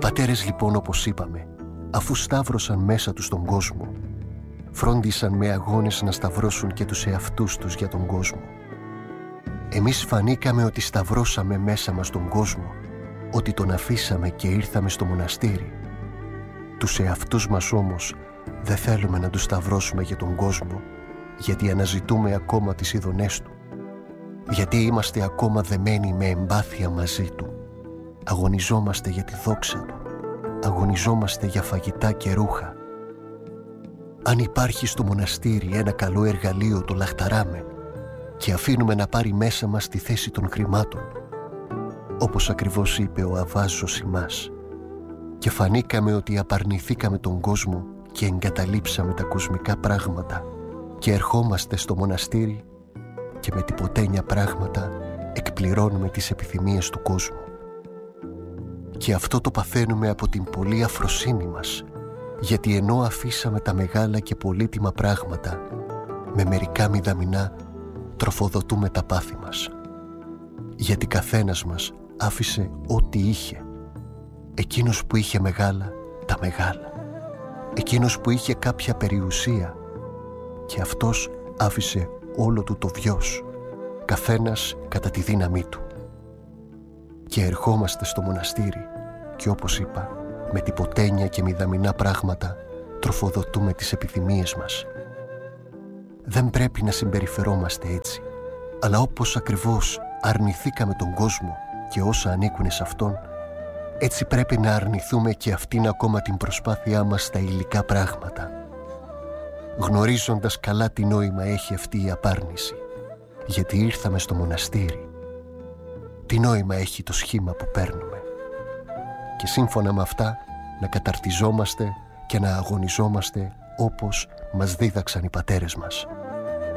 πατέρες λοιπόν, όπως είπαμε, αφού σταύρωσαν μέσα τους τον κόσμο, φρόντισαν με αγώνες να σταυρώσουν και τους εαυτούς τους για τον κόσμο. Εμείς φανήκαμε ότι σταυρώσαμε μέσα μας τον κόσμο, ότι τον αφήσαμε και ήρθαμε στο μοναστήρι. Τους εαυτούς μας όμως δεν θέλουμε να τους σταυρώσουμε για τον κόσμο, γιατί αναζητούμε ακόμα τις ειδονές του, γιατί είμαστε ακόμα δεμένοι με εμπάθεια μαζί του. Αγωνιζόμαστε για τη δόξα του, αγωνιζόμαστε για φαγητά και ρούχα. Αν υπάρχει στο μοναστήρι ένα καλό εργαλείο, το λαχταράμε και αφήνουμε να πάρει μέσα μας τη θέση των χρημάτων, όπως ακριβώς είπε ο Αββάς Ζωσιμάς. Και φανήκαμε ότι απαρνηθήκαμε τον κόσμο και εγκαταλείψαμε τα κοσμικά πράγματα και ερχόμαστε στο μοναστήρι και με τυποτένια πράγματα εκπληρώνουμε τις επιθυμίες του κόσμου. Και αυτό το παθαίνουμε από την πολλή αφροσύνη μας, γιατί ενώ αφήσαμε τα μεγάλα και πολύτιμα πράγματα, με μερικά μηδαμινά τροφοδοτούμε τα πάθη μας. Γιατί καθένας μας άφησε ό,τι είχε. Εκείνος που είχε μεγάλα, τα μεγάλα. Εκείνος που είχε κάποια περιουσία, και αυτός άφησε όλο του το βιος, καθένας κατά τη δύναμή του. Και ερχόμαστε στο μοναστήρι και, όπως είπα, με τυποτένια και μηδαμινά πράγματα τροφοδοτούμε τις επιθυμίες μας. Δεν πρέπει να συμπεριφερόμαστε έτσι, αλλά όπως ακριβώς αρνηθήκαμε τον κόσμο και όσα ανήκουν σε αυτόν, έτσι πρέπει να αρνηθούμε και αυτήν ακόμα την προσπάθειά μας στα υλικά πράγματα, γνωρίζοντας καλά τι νόημα έχει αυτή η απάρνηση, γιατί ήρθαμε στο μοναστήρι. Τι νόημα έχει το σχήμα που παίρνουμε? Και σύμφωνα με αυτά να καταρτιζόμαστε και να αγωνιζόμαστε όπως μας δίδαξαν οι πατέρες μας.